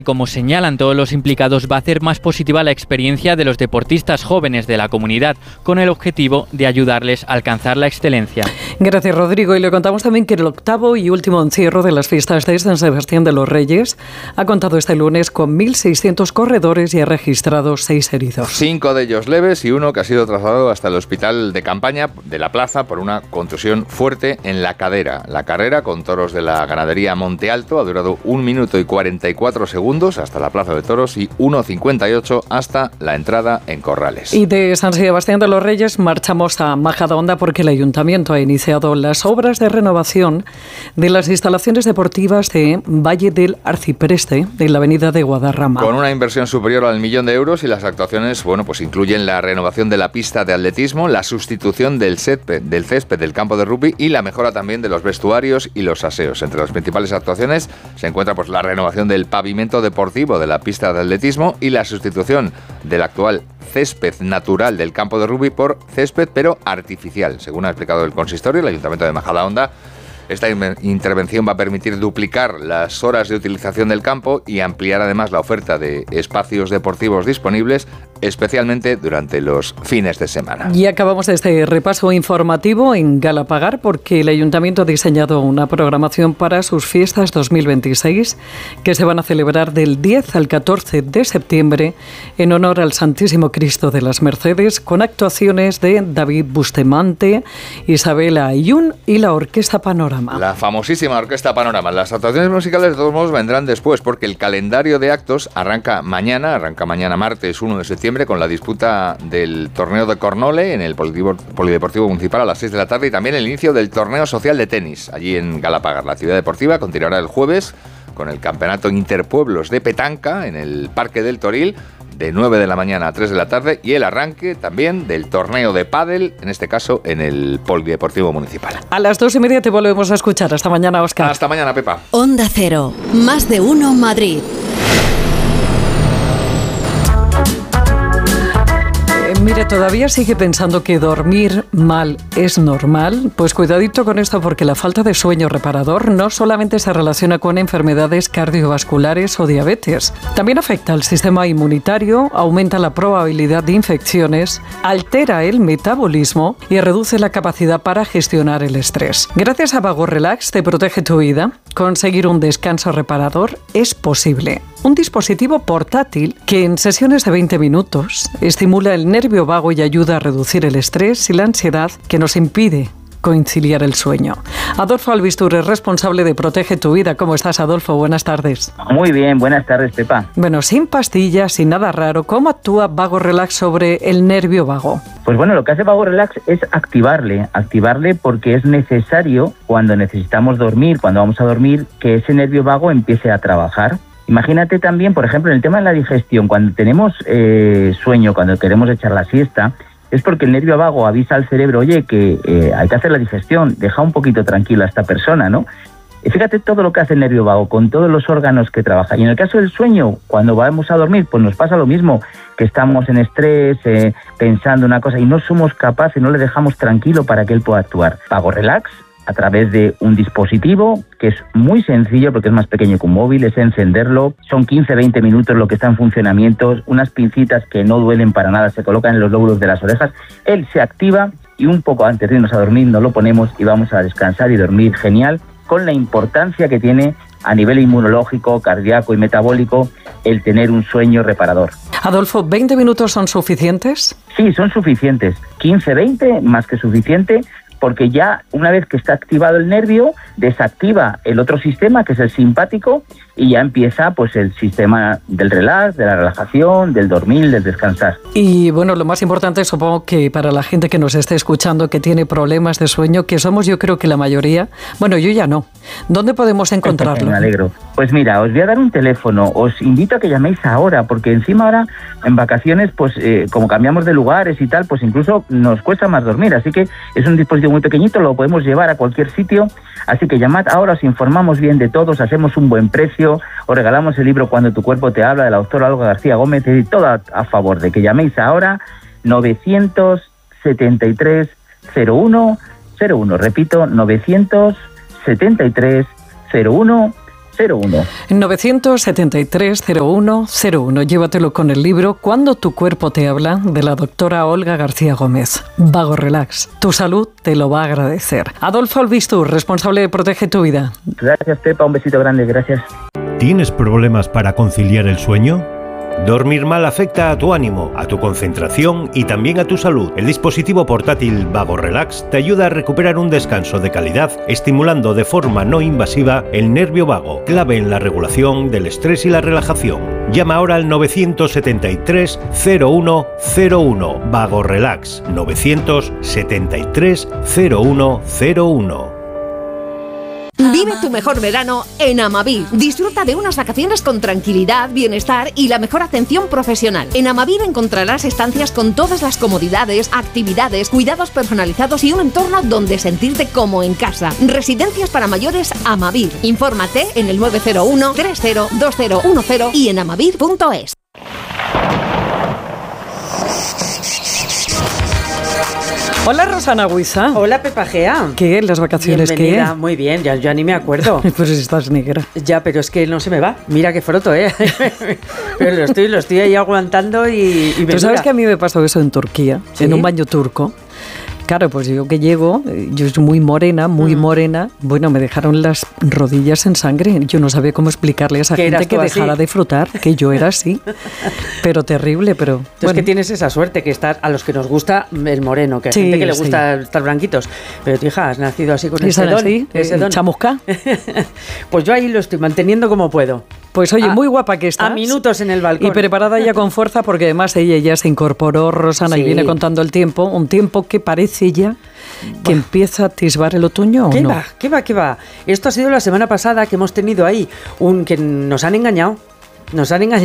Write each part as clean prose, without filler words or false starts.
Como señalan todos los implicados, va a hacer más positiva la experiencia de los deportistas jóvenes de la comunidad, con el objetivo de ayudarles a alcanzar la excelencia. Gracias, Rodrigo. Y le contamos también que el octavo y último encierro de las fiestas de San Sebastián de los Reyes ha contado este lunes con 1.600 corredores y ha registrado 6 heridos. 5 de ellos leves y uno que ha sido trasladado hasta el hospital de campaña de la plaza por una contusión fuerte en la cadera. La carrera con toros de la ganadería Monte Alto ha durado 1 minuto y 44 segundos hasta la plaza de toros y 1:58 hasta la entrada en Corrales. Y de San Sebastián de los Reyes marchamos a Majadahonda porque el Ayuntamiento ha iniciado las obras de renovación de las instalaciones deportivas de Valle del Arcipreste de la avenida de Guadarrama. Con una inversión superior al 1 millón de euros y las actuaciones, pues incluyen la renovación de la pista de atletismo, la sustitución del césped del campo de rugby y la mejora también de los vestuarios y los aseos. Entre las principales actuaciones se encuentra pues la renovación del pavimento deportivo de la pista de atletismo y la sustitución del actual césped natural del campo de rugby por césped pero artificial. Según ha explicado el consistorio, el Ayuntamiento de Majadahonda, esta intervención va a permitir duplicar las horas de utilización del campo y ampliar además la oferta de espacios deportivos disponibles, especialmente durante los fines de semana. Y acabamos este repaso informativo en Galapagar porque el Ayuntamiento ha diseñado una programación para sus fiestas 2026 que se van a celebrar del 10 al 14 de septiembre en honor al Santísimo Cristo de las Mercedes, con actuaciones de David Bustamante, Isabela Ayun y la Orquesta Panorama. La famosísima Orquesta Panorama. Las actuaciones musicales de todos modos vendrán después porque el calendario de actos arranca mañana martes 1 de septiembre con la disputa del torneo de Cornole en el Polideportivo Municipal a las 6 de la tarde y también el inicio del torneo social de tenis allí en Galapagar. La actividad deportiva continuará el jueves con el campeonato interpueblos de petanca en el Parque del Toril de 9 de la mañana a 3 de la tarde y el arranque también del torneo de pádel, en este caso en el Polideportivo Municipal. A las 2:30 te volvemos a escuchar. Hasta mañana, Óscar. Hasta mañana, Pepa. Onda Cero, más de uno Madrid. Mire, ¿todavía sigue pensando que dormir mal es normal? Pues cuidadito con esto porque la falta de sueño reparador no solamente se relaciona con enfermedades cardiovasculares o diabetes, también afecta al sistema inmunitario, aumenta la probabilidad de infecciones, altera el metabolismo y reduce la capacidad para gestionar el estrés. Gracias a Vago Relax te protege tu vida. Conseguir un descanso reparador es posible. Un dispositivo portátil que en sesiones de 20 minutos estimula el nervio vago y ayuda a reducir el estrés y la ansiedad que nos impide conciliar el sueño. Adolfo Albistur es responsable de Protege tu Vida. ¿Cómo estás, Adolfo? Buenas tardes. Muy bien, buenas tardes, Pepa. Bueno, sin pastillas, sin nada raro, ¿cómo actúa Vago Relax sobre el nervio vago? Pues bueno, lo que hace Vago Relax es activarle porque es necesario cuando necesitamos dormir, cuando vamos a dormir, que ese nervio vago empiece a trabajar. Imagínate también, por ejemplo, en el tema de la digestión, cuando tenemos sueño, cuando queremos echar la siesta, es porque el nervio vago avisa al cerebro, oye, que hay que hacer la digestión, deja un poquito tranquila a esta persona, ¿no? Y fíjate todo lo que hace el nervio vago, con todos los órganos que trabaja. Y en el caso del sueño, cuando vamos a dormir, pues nos pasa lo mismo, que estamos en estrés, pensando una cosa, y no somos capaces, no le dejamos tranquilo para que él pueda actuar. Vago Relax, a través de un dispositivo que es muy sencillo porque es más pequeño que un móvil, es encenderlo, son 15-20 minutos lo que está en funcionamiento, unas pincitas que no duelen para nada, se colocan en los lóbulos de las orejas, él se activa y un poco antes de irnos a dormir nos lo ponemos y vamos a descansar y dormir genial, con la importancia que tiene a nivel inmunológico, cardíaco y metabólico el tener un sueño reparador. Adolfo, ¿20 minutos son suficientes? Sí, son suficientes, 15-20 más que suficiente, porque ya una vez que está activado el nervio, desactiva el otro sistema, que es el simpático, y ya empieza pues el sistema del relax, de la relajación, del dormir, del descansar. Y bueno, lo más importante, supongo que para la gente que nos esté escuchando, que tiene problemas de sueño, que somos yo creo que la mayoría, bueno, yo ya no. ¿Dónde podemos encontrarlo? Me alegro. Pues mira, os voy a dar un teléfono, os invito a que llaméis ahora, porque encima ahora en vacaciones, pues como cambiamos de lugares y tal, pues incluso nos cuesta más dormir, así que es un dispositivo muy pequeñito, lo podemos llevar a cualquier sitio, así que llamad ahora, os informamos bien de todos, hacemos un buen precio, os regalamos el libro Cuando tu cuerpo te habla, de la doctora Olga García Gómez, y todo a favor de que llaméis ahora, 973 01 01, repito, 973 01 01. 973-0101. Llévatelo con el libro Cuando tu cuerpo te habla, de la doctora Olga García Gómez. Vago Relax. Tu salud te lo va a agradecer. Adolfo Albistur, responsable de Protege tu Vida. Gracias, Pepa. Un besito grande. Gracias. ¿Tienes problemas para conciliar el sueño? Dormir mal afecta a tu ánimo, a tu concentración y también a tu salud. El dispositivo portátil Vago Relax te ayuda a recuperar un descanso de calidad, estimulando de forma no invasiva el nervio vago, clave en la regulación del estrés y la relajación. Llama ahora al 973 0101 Vago Relax 973 0101. Vive tu mejor verano en Amavir. Disfruta de unas vacaciones con tranquilidad, bienestar y la mejor atención profesional. En Amavir encontrarás estancias con todas las comodidades, actividades, cuidados personalizados y un entorno donde sentirte como en casa. Residencias para mayores Amavir. Infórmate en el 901 302010 y en amavir.es. Hola, Rosana Huiza. Hola, Pepa Gea. ¿Qué? ¿Las vacaciones Bienvenida. qué? Muy bien, ya ni me acuerdo. Pues estás negra. Ya, pero es que no se me va. Mira qué froto, ¿eh? Pero lo estoy ahí aguantando y me ¿Tú sabes dura. que a mí me pasó eso en Turquía? ¿Sí? En un baño turco. Claro, pues yo que llego, yo soy muy morena, bueno, me dejaron las rodillas en sangre. Yo no sabía cómo explicarle a esa gente que dejara de frotar, que yo era así. Pero terrible, pero... Tú bueno. es que tienes esa suerte, que estar a los que nos gusta el moreno, que hay gente que le gusta estar blanquitos. Pero tu hija, has nacido así con ese don. Ese don. ¿Chamusca? Pues yo ahí lo estoy manteniendo como puedo. Pues oye, muy guapa que estás. A minutos en el balcón. Y preparada ya con fuerza, porque además ella ya se incorporó, Rosana, y viene contando el tiempo. Un tiempo que parece ya que empieza a atisbar el otoño, ¿o no? ¿Qué va? Esto ha sido la semana pasada que hemos tenido ahí que nos han engañado. Nos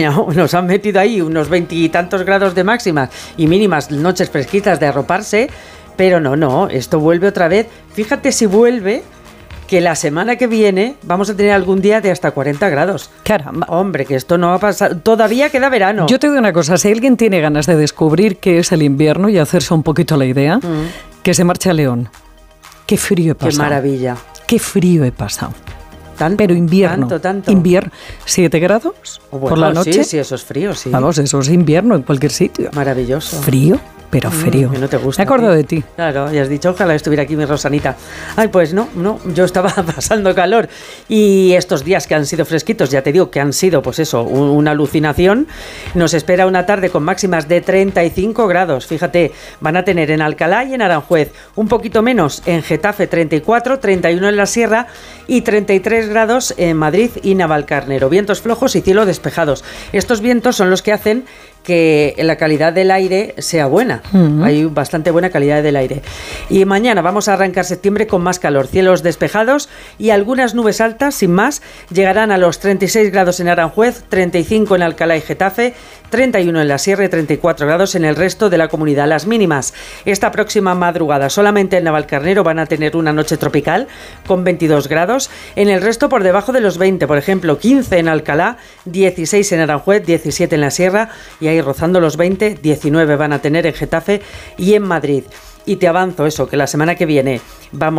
han metido ahí unos 20 y tantos grados de máximas y mínimas, noches fresquitas de arroparse, pero no, esto vuelve otra vez. Fíjate si vuelve, que la semana que viene vamos a tener algún día de hasta 40 grados. Caramba. Hombre, que esto no va a pasar. Todavía queda verano. Yo te digo una cosa, si alguien tiene ganas de descubrir qué es el invierno y hacerse un poquito la idea, que se marche a León. Qué frío he pasado. Qué maravilla. Qué frío he pasado. ¿Tanto? Pero invierno. Tanto. Invierno. 7 grados por la noche. Sí, eso es frío, sí. Vamos, eso es invierno en cualquier sitio. Maravilloso. Frío, pero frío. Que no te gusta. Me acuerdo de ti. Claro, y has dicho, ojalá estuviera aquí mi Rosanita. Ay, pues no, yo estaba pasando calor. Y estos días que han sido fresquitos, ya te digo que han sido, pues eso, una alucinación. Nos espera una tarde con máximas de 35 grados. Fíjate, van a tener en Alcalá y en Aranjuez, un poquito menos en Getafe 34, 31 en la Sierra y 33 grados en Madrid y Navalcarnero. Vientos flojos y cielo despejados. Estos vientos son los que hacen que la calidad del aire sea buena. Hay bastante buena calidad del aire. Y mañana vamos a arrancar septiembre con más calor. Cielos despejados y algunas nubes altas, sin más, llegarán a los 36 grados en Aranjuez, 35 en Alcalá y Getafe, 31 en la Sierra y 34 grados en el resto de la comunidad. Las mínimas esta próxima madrugada solamente en Navalcarnero van a tener una noche tropical con 22 grados. En el resto por debajo de los 20, por ejemplo, 15 en Alcalá, 16 en Aranjuez, 17 en la Sierra y ahí rozando los 20, 19 van a tener en Getafe y en Madrid. Y te avanzo eso, que la semana que viene van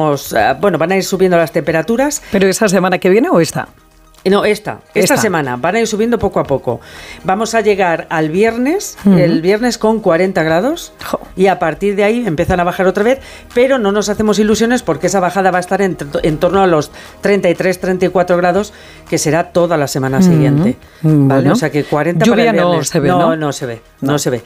a ir subiendo las temperaturas. ¿Pero esa semana que viene o esta? No, esta semana van a ir subiendo poco a poco. Vamos a llegar al viernes, el viernes con 40 grados y a partir de ahí empiezan a bajar otra vez, pero no nos hacemos ilusiones porque esa bajada va a estar en torno a los 33, 34 grados, que será toda la semana siguiente. ¿Vale? Bueno. O sea que 40 Lluvia para el viernes. No se ve, ¿no? No se ve.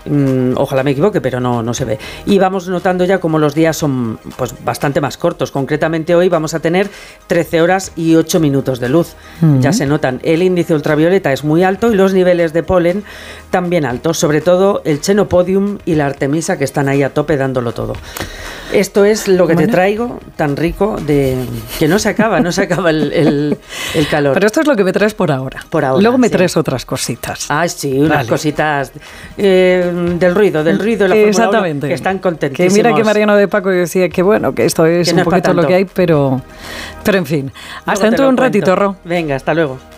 Ojalá me equivoque, pero no se ve. Y vamos notando ya como los días son pues bastante más cortos. Concretamente hoy vamos a tener 13 horas y 8 minutos de luz. Ya se notan. El índice ultravioleta es muy alto y los niveles de polen también altos, sobre todo el Chenopodium y la Artemisa, que están ahí a tope dándolo todo. Esto es lo que te traigo, tan rico, de que no se acaba el calor. Pero esto es lo que me traes por ahora. Luego me traes otras cositas. Ah, sí, unas cositas del ruido de la Fórmula 1, que están contentísimos. Que mira que Mariano de Paco decía que bueno, que esto es un poquito lo que hay, pero en fin. Hasta dentro de un ratito, Ro. Venga, hasta luego.